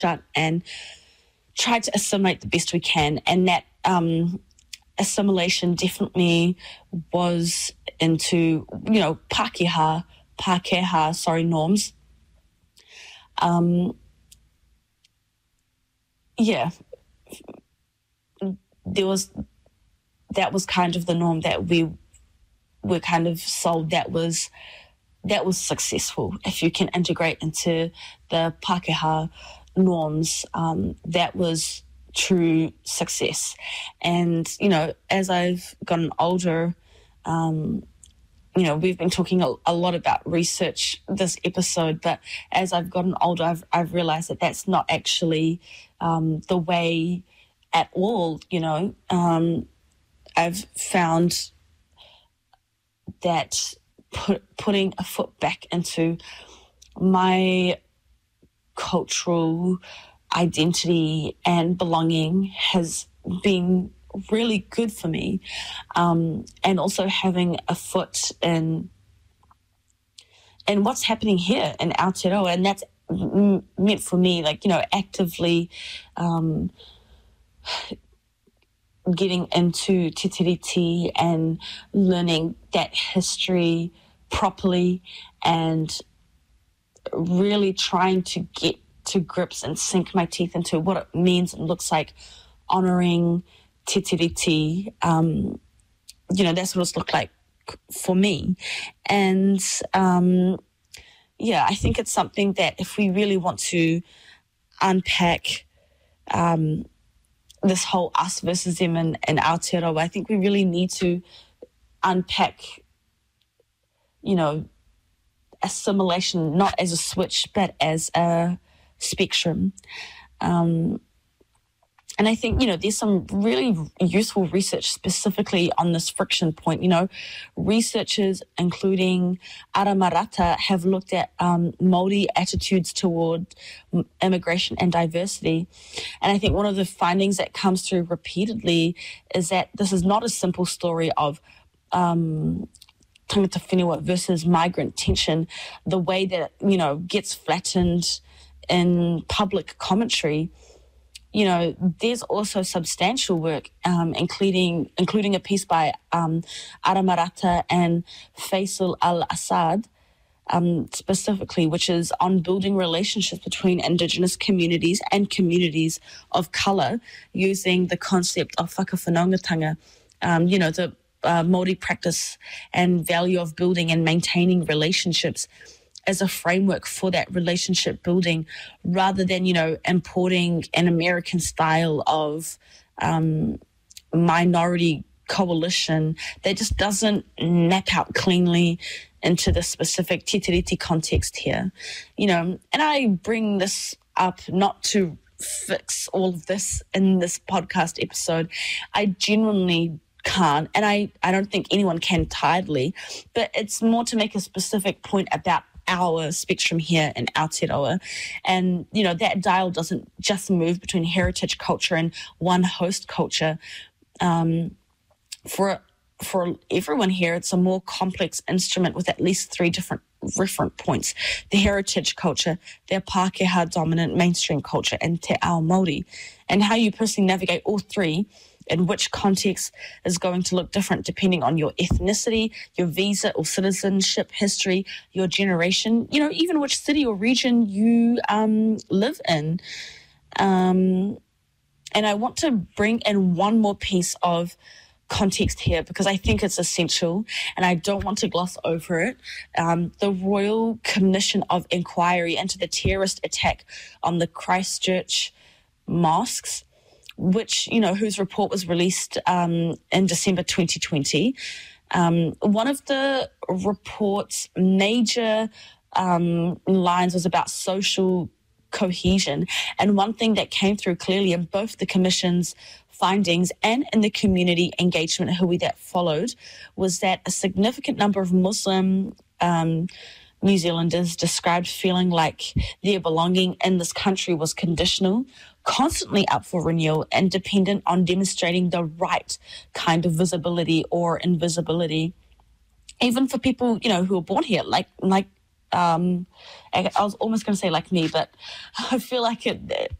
shut and try to assimilate the best we can. And that assimilation definitely was into, Pākehā norms. That was kind of the norm that we were kind of sold that was successful. If you can integrate into the Pākehā norms, that was true success. And, as I've gotten older, we've been talking a lot about research this episode, but as I've gotten older, I've realized that that's not actually the way at all. I've found that putting a foot back into my cultural identity and belonging has been really good for me, and also having a foot in what's happening here in Aotearoa, and that's meant for me, actively getting into Te Tiriti and learning that history properly and really trying to get to grips and sink my teeth into what it means and looks like honouring Te Tiriti. That's what it's looked like for me. And I think it's something that if we really want to unpack this whole us versus them in Aotearoa, I think we really need to unpack, assimilation not as a switch but as a spectrum. And I think, there's some really useful research specifically on this friction point. Researchers, including Ara Marata, have looked at Māori attitudes toward immigration and diversity. And I think one of the findings that comes through repeatedly is that this is not a simple story of tangata whenua versus migrant tension, the way that, gets flattened in public commentary. There's also substantial work, including a piece by Ara Marata and Faisal Al-Assad, specifically, which is on building relationships between Indigenous communities and communities of colour using the concept of whakawhanaungatanga, the Māori practice and value of building and maintaining relationships as a framework for that relationship building, rather than, importing an American style of minority coalition that just doesn't map out cleanly into the specific Te Tiriti context here. And I bring this up not to fix all of this in this podcast episode. I genuinely can't, and I don't think anyone can tidily, but it's more to make a specific point about our spectrum here in Aotearoa. And, that dial doesn't just move between heritage culture and one host culture. For everyone here, it's a more complex instrument with at least three different referent points: the heritage culture, their Pākehā dominant mainstream culture, and Te Ao Māori. And how you personally navigate all three in which context is going to look different depending on your ethnicity, your visa or citizenship history, your generation, even which city or region you live in. And I want to bring in one more piece of context here because I think it's essential and I don't want to gloss over it. The Royal Commission of Inquiry into the terrorist attack on the Christchurch mosques, which, whose report was released in December 2020. One of the report's major lines was about social cohesion. And one thing that came through clearly in both the Commission's findings and in the community engagement hui that followed was that a significant number of Muslim New Zealanders described feeling like their belonging in this country was conditional, constantly up for renewal, and dependent on demonstrating the right kind of visibility or invisibility. Even for people, who are born here, like I was almost going to say like me, but I feel like